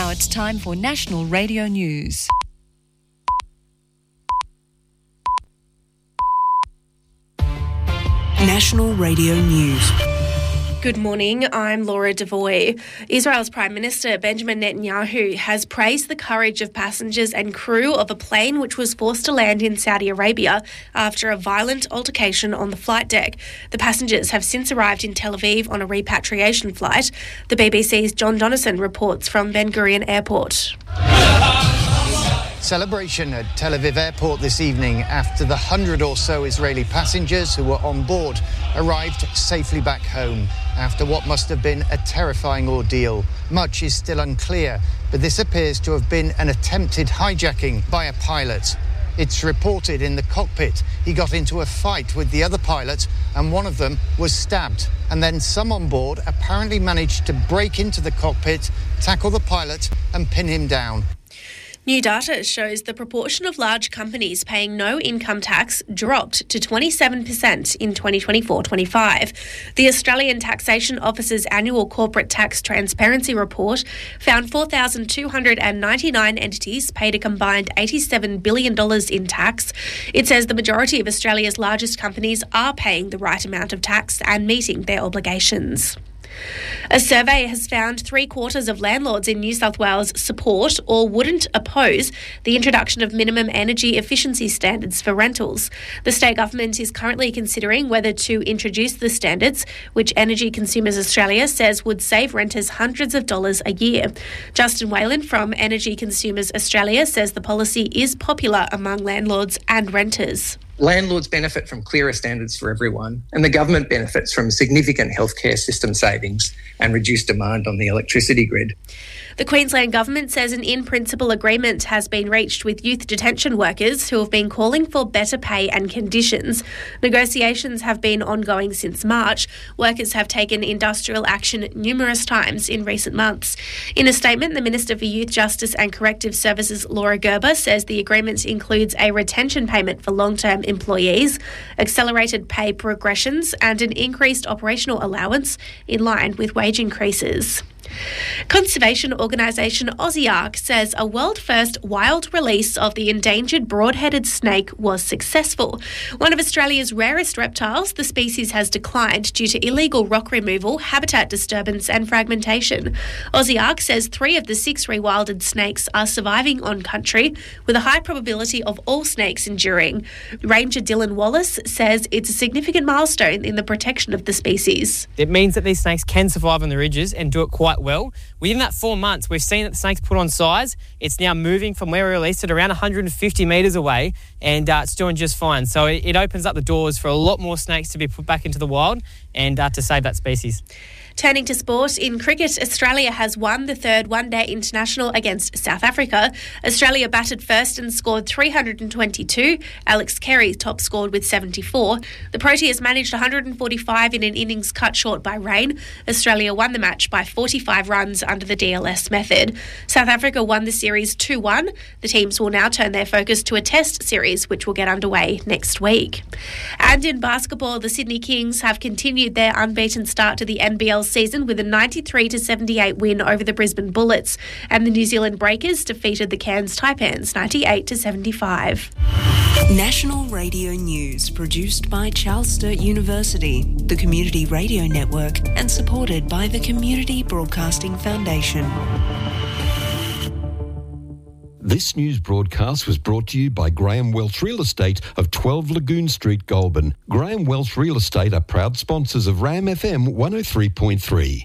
Now it's time for National Radio News. National Radio News. Good morning, I'm Laura Devoy. Israel's Prime Minister Benjamin Netanyahu has praised the courage of passengers and crew of a plane which was forced to land in Saudi Arabia after a violent altercation on the flight deck. The passengers have since arrived in Tel Aviv on a repatriation flight. The BBC's John Donnison reports from Ben Gurion Airport. Celebration at Tel Aviv Airport this evening after the 100 or so Israeli passengers who were on board arrived safely back home after what must have been a terrifying ordeal. Much is still unclear, but this appears to have been an attempted hijacking by a pilot. It's reported in the cockpit he got into a fight with the other pilot and one of them was stabbed. And then some on board apparently managed to break into the cockpit, tackle the pilot and pin him down. New data shows the proportion of large companies paying no income tax dropped to 27% in 2024-25. The Australian Taxation Office's annual Corporate Tax Transparency Report found 4,299 entities paid a combined $87 billion in tax. It says the majority of Australia's largest companies are paying the right amount of tax and meeting their obligations. A survey has found 3/4 of landlords in New South Wales support or wouldn't oppose the introduction of minimum energy efficiency standards for rentals. The state government is currently considering whether to introduce the standards, which Energy Consumers Australia says would save renters hundreds of dollars a year. Justin Whalen from Energy Consumers Australia says the policy is popular among landlords and renters. Landlords benefit from clearer standards for everyone, and the government benefits from significant healthcare system savings and reduced demand on the electricity grid. The Queensland Government says an in-principle agreement has been reached with youth detention workers who have been calling for better pay and conditions. Negotiations have been ongoing since March. Workers have taken industrial action numerous times in recent months. In a statement, the Minister for Youth Justice and Corrective Services, Laura Gerber, says the agreement includes a retention payment for long-term employees, accelerated pay progressions and an increased operational allowance in line with wage increases. Conservation organisation Aussiark says a world-first wild release of the endangered broad-headed snake was successful. One of Australia's rarest reptiles, the species has declined due to illegal rock removal, habitat disturbance and fragmentation. Aussiark says 3 of the 6 rewilded snakes are surviving on country, with a high probability of all snakes enduring. Ranger Dylan Wallace says it's a significant milestone in the protection of the species. It means that these snakes can survive on the ridges and do it quite well. Within that 4 months, we've seen that the snake's put on size. It's now moving from where we released it around 150 metres away, and it's doing just fine. So it opens up the doors for a lot more snakes to be put back into the wild and to save that species. Turning to sport, in cricket, Australia has won the 3rd one-day international against South Africa. Australia batted first and scored 322. Alex Carey top scored with 74. The Proteas managed 145 in an innings cut short by rain. Australia won the match by 45 runs under the DLS method. South Africa won the series 2-1. The teams will now turn their focus to a test series, which will get underway next week. And in basketball, the Sydney Kings have continued their unbeaten start to the NBL season with a 93-78 win over the Brisbane Bullets, and the New Zealand Breakers defeated the Cairns Taipans 98-75. National Radio News, produced by Charles Sturt University, the Community Radio Network, and supported by the Community Broadcasting Foundation. This news broadcast was brought to you by Graham Welch Real Estate of 12 Lagoon Street, Goulburn. Graham Welch Real Estate are proud sponsors of RAM FM 103.3.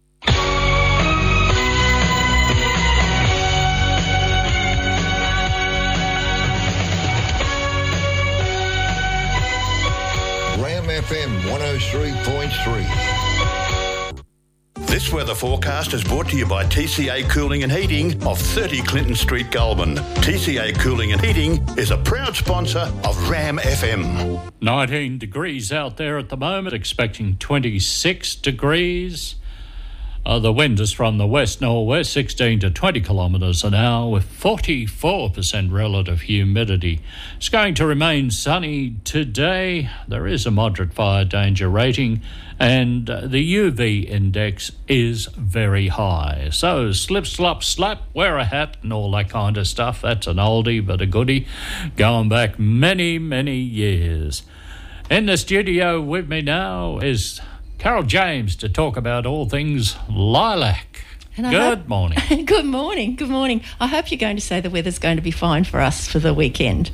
RAM FM 103.3. This weather forecast is brought to you by TCA Cooling and Heating of 30 Clinton Street, Goulburn. TCA Cooling and Heating is a proud sponsor of RAM FM. 19 degrees out there at the moment, expecting 26 degrees. The wind is from the west-northwest, 16 to 20 kilometres an hour, with 44% relative humidity. It's going to remain sunny today. There is a moderate fire danger rating, and the UV index is very high. So slip, slop, slap, wear a hat and all that kind of stuff. That's an oldie but a goodie, going back many, many years. In the studio with me now is Carol James to talk about all things lilac. Good morning. Good morning. Good morning. I hope you're going to say the weather's going to be fine for us for the weekend.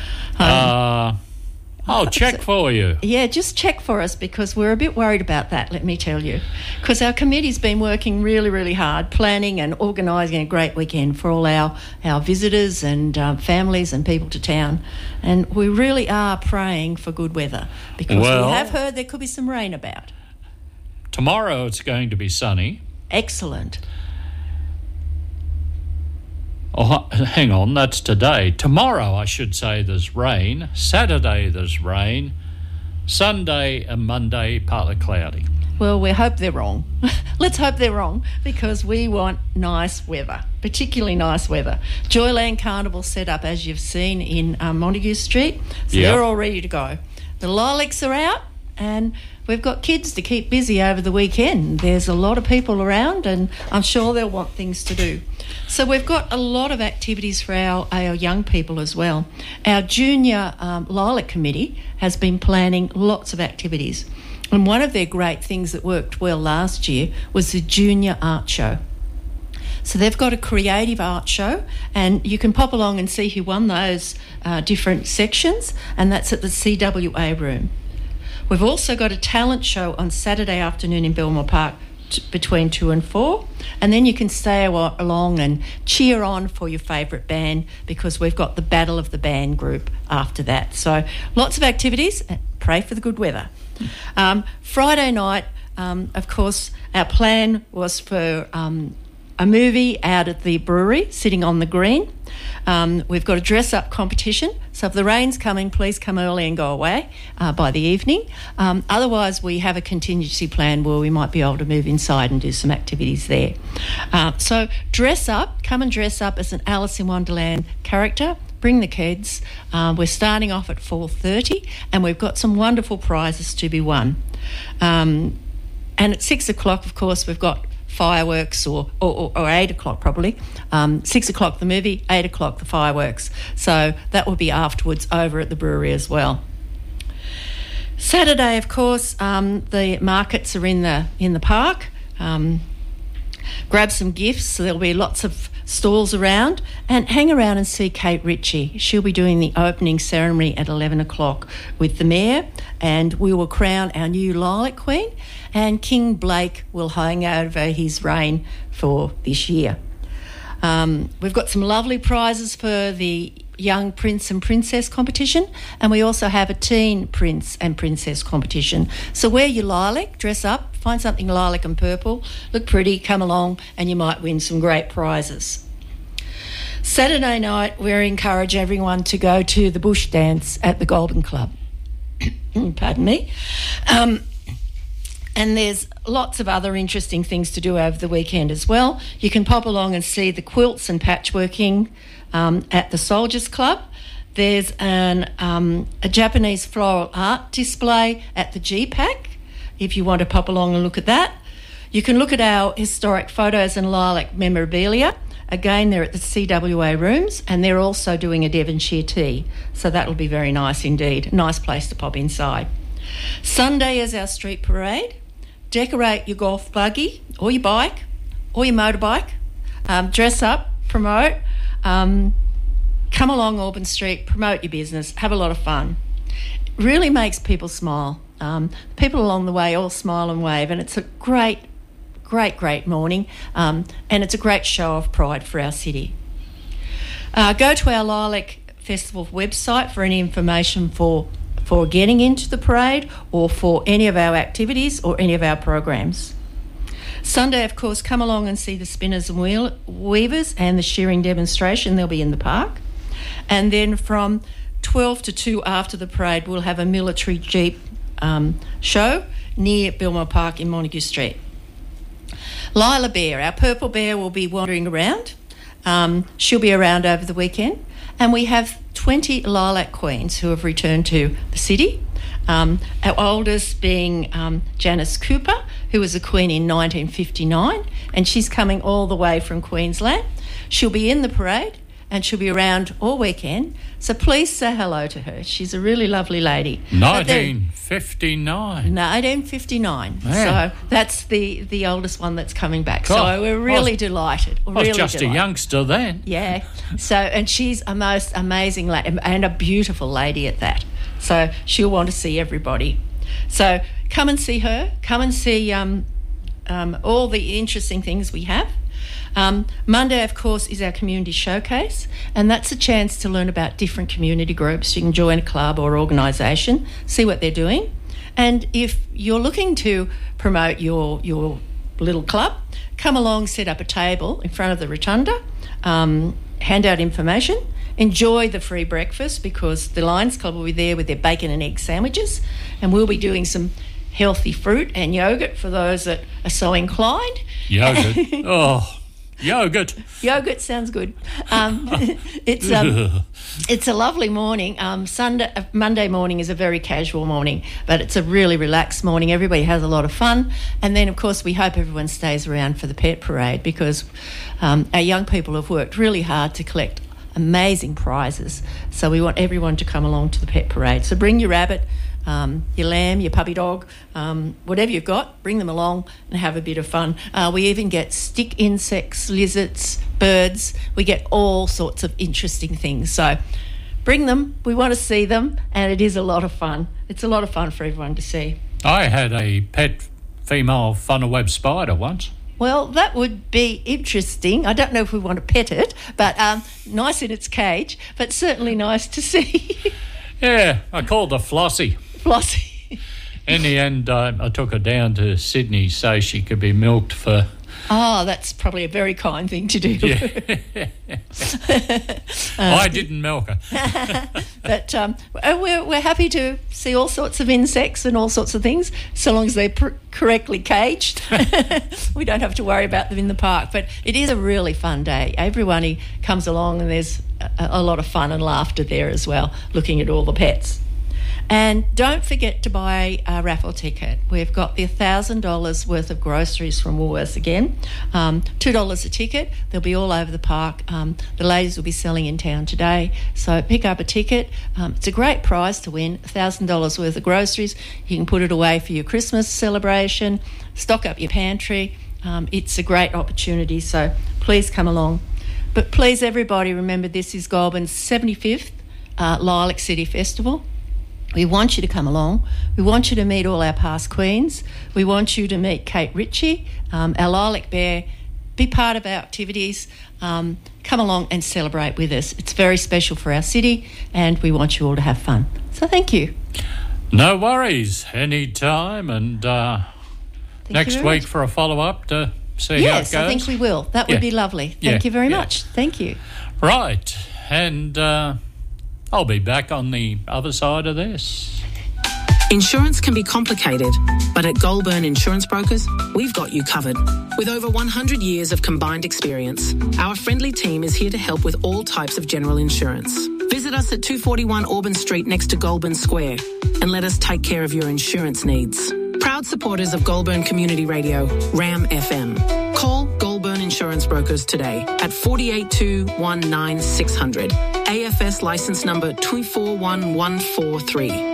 I'll check for you. Yeah, just check for us because we're a bit worried about that, let me tell you. Because our committee's been working really, really hard, planning and organising a great weekend for all our visitors and families and people to town. And we really are praying for good weather because we have heard there could be some rain about. Tomorrow it's going to be sunny. Excellent. Oh, hang on, that's today. Tomorrow, I should say, there's rain. Saturday, there's rain. Sunday and Monday, partly cloudy. Well, we hope they're wrong. Let's hope they're wrong because we want nice weather, particularly nice weather. Joyland Carnival set up, as you've seen, in Montague Street. So they're all ready to go. The lilacs are out and we've got kids to keep busy over the weekend. There's a lot of people around and I'm sure they'll want things to do. So we've got a lot of activities for our young people as well. Our junior lilac committee has been planning lots of activities. And one of their great things that worked well last year was the junior art show. So they've got a creative art show and you can pop along and see who won those different sections, and that's at the CWA room. We've also got a talent show on Saturday afternoon in Belmore Park between 2 and 4, and then you can stay along and cheer on for your favourite band because we've got the Battle of the Band group after that. So lots of activities. Pray for the good weather. Friday night, of course, our plan was for a movie out at the brewery, sitting on the green. We've got a dress-up competition, so if the rain's coming, please come early and go away by the evening. Otherwise, we have a contingency plan where we might be able to move inside and do some activities there. So dress up, come and dress up as an Alice in Wonderland character. Bring the kids. We're starting off at 4:30 and we've got some wonderful prizes to be won. And at 6 o'clock, of course, we've got fireworks or 8 o'clock probably. 6 o'clock the movie, 8 o'clock the fireworks. So that will be afterwards over at the brewery as well. Saturday, of course, the markets are in the park. Grab some gifts. So there'll be lots of stalls around, and hang around and see Kate Ritchie. She'll be doing the opening ceremony at 11 o'clock with the Mayor, and we will crown our new Lilac Queen, and King Blake will hang over his reign for this year. We've got some lovely prizes for the Young Prince and Princess competition, and we also have a Teen Prince and Princess competition. So wear your lilac, dress up, find something lilac and purple, look pretty, come along, and you might win some great prizes. Saturday night, we encourage everyone to go to the bush dance at the Goulburn Club. Pardon me. And there's lots of other interesting things to do over the weekend as well. You can pop along and see the quilts and patchworking at the Soldiers Club. There's a Japanese floral art display at the GPAC, if you want to pop along and look at that. You can look at our historic photos and lilac memorabilia. Again, they're at the CWA rooms, and they're also doing a Devonshire tea. So that'll be very nice indeed. Nice place to pop inside. Sunday is our street parade. Decorate your golf buggy or your bike or your motorbike. Dress up, promote. Come along Auburn Street, promote your business, have a lot of fun. It really makes people smile. People along the way all smile and wave, and it's a great morning, and it's a great show of pride for our city. Go to our Lilac Festival website for any information for getting into the parade or for any of our activities or any of our programs. Sunday, of course, come along and see the Spinners and Weavers and the shearing demonstration. They'll be in the park. And then from 12 to 2 after the parade, we'll have a military jeep show near Belmore Park in Montague Street. Lila Bear, our purple bear, will be wandering around. She'll be around over the weekend. And we have 20 lilac queens who have returned to the city. Our oldest being Janice Cooper, who was a queen in 1959, and she's coming all the way from Queensland. She'll be in the parade and she'll be around all weekend. So please say hello to her. She's a really lovely lady. 1959. 1959. Man. So that's the oldest one that's coming back. God, so we're really delighted. I was just a youngster then. Yeah. So, and she's a most amazing lady and a beautiful lady at that. So she'll want to see everybody. So come and see her. Come and see all the interesting things we have. Monday, of course, is our community showcase, and that's a chance to learn about different community groups. You can join a club or organisation, see what they're doing. And if you're looking to promote your little club, come along, set up a table in front of the rotunda, hand out information, enjoy the free breakfast because the Lions Club will be there with their bacon and egg sandwiches, and we'll be doing some healthy fruit and yogurt for those that are so inclined. Yogurt. Oh, yogurt. Yogurt sounds good. It's a lovely morning. Monday morning is a very casual morning, but it's a really relaxed morning. Everybody has a lot of fun. And then, of course, we hope everyone stays around for the pet parade because our young people have worked really hard to collect amazing prizes. So we want everyone to come along to the pet parade. So bring your rabbit, your lamb, your puppy dog, whatever you've got, bring them along and have a bit of fun. We even get stick insects, lizards, birds. We get all sorts of interesting things. So bring them. We want to see them, and it is a lot of fun. It's a lot of fun for everyone to see. I had a pet female funnel web spider once. Well, that would be interesting. I don't know if we want to pet it, but nice in its cage, but certainly nice to see. Yeah, I called her Flossie. Flossie. In the end, I took her down to Sydney so she could be milked for... Oh, that's probably a very kind thing to do. Yeah. I didn't milk her. But we're happy to see all sorts of insects and all sorts of things, so long as they're correctly caged. We don't have to worry about them in the park. But it is a really fun day. Everyone comes along and there's a lot of fun and laughter there as well, looking at all the pets. And don't forget to buy a raffle ticket. We've got the $1,000 worth of groceries from Woolworths again. $2 a ticket. They'll be all over the park. The ladies will be selling in town today. So pick up a ticket. It's a great prize to win, $1,000 worth of groceries. You can put it away for your Christmas celebration, stock up your pantry. It's a great opportunity, so please come along. But please, everybody, remember this is Goulburn's 75th Lilac City Festival. We want you to come along. We want you to meet all our past queens. We want you to meet Kate Ritchie, our Lilac Bear. Be part of our activities. Come along and celebrate with us. It's very special for our city and we want you all to have fun. So thank you. No worries. Any time. And next week for a follow-up to see how it goes. Yes, I think we will. That would be lovely. Thank you very much. Thank you. Right. And... I'll be back on the other side of this. Insurance can be complicated, but at Goulburn Insurance Brokers, we've got you covered. With over 100 years of combined experience, our friendly team is here to help with all types of general insurance. Visit us at 241 Auburn Street next to Goulburn Square and let us take care of your insurance needs. Proud supporters of Goulburn Community Radio, RAM FM. Call Goulburn Insurance Brokers today at 482 19600. AFS licence number 241143.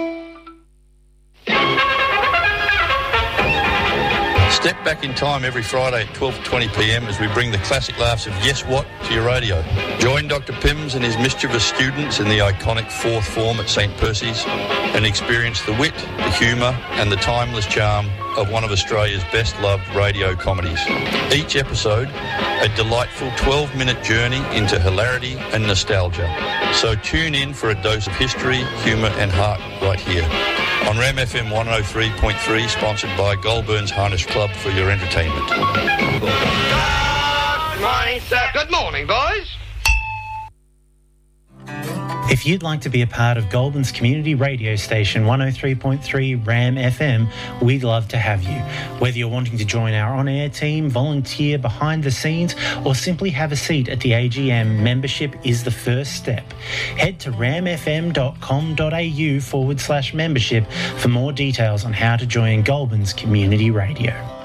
Step back in time every Friday at 12:20pm as we bring the classic laughs of Yes What to your radio. Join Dr. Pims and his mischievous students in the iconic fourth form at St. Percy's and experience the wit, the humour and the timeless charm of one of Australia's best-loved radio comedies. Each episode, a delightful 12-minute journey into hilarity and nostalgia. So tune in for a dose of history, humour and heart right here on RAM FM 103.3, sponsored by Goulburn's Harness Club for your entertainment. Good morning, sir. Good morning, boys. If you'd like to be a part of Goulburn's community radio station 103.3 RAM FM, we'd love to have you. Whether you're wanting to join our on-air team, volunteer behind the scenes, or simply have a seat at the AGM, membership is the first step. Head to ramfm.com.au/membership for more details on how to join Goulburn's community radio.